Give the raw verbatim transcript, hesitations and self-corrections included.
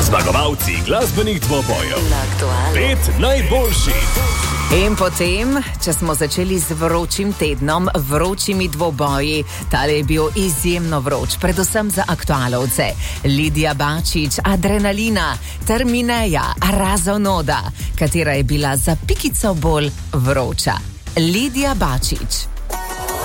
Zmagovalci glasbenih dvobojev. Pet najboljših. In potem, če smo začeli z vročim tednom, vročimi dvoboji, tale je bil izjemno vroč, predvsem za aktualovce. Lidija Bačič, Adrenalina, Termineja, Razonoda, katera je bila za pikico bolj vroča. Lidija Bačič.